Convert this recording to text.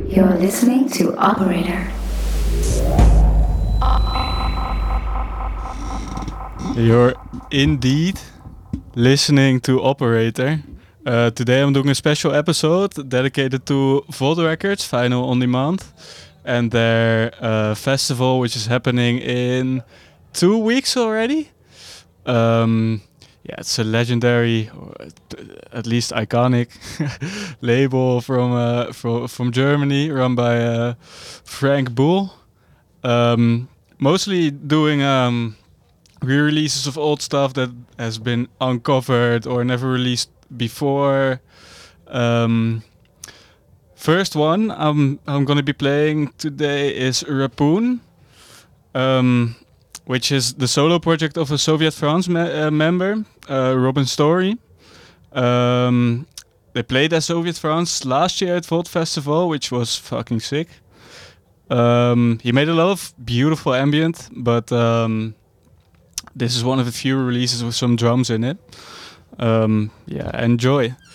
You're listening to Operator. You're indeed listening to Operator. Today I'm doing a special episode dedicated to Vault Records, Vinyl on Demand, and their festival, which is happening in 2 weeks already. It's a legendary, or at least iconic, label from Germany, run by Frank Bull. Mostly doing re-releases of old stuff that has been uncovered or never released before. First one I'm gonna be playing today is Rapoon, which is the solo project of a Soviet France member, Robin Story. They played at Soviet France last year at Vault Festival, which was fucking sick. He made a lot of beautiful ambient, but this is one of the few releases with some drums in it. Enjoy.